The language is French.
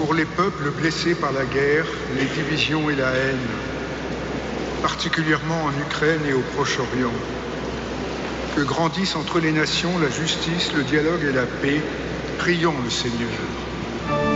pour les peuples blessés par la guerre, les divisions et la haine, particulièrement en Ukraine et au Proche-Orient. Que grandissent entre les nations la justice, le dialogue et la paix. Prions le Seigneur.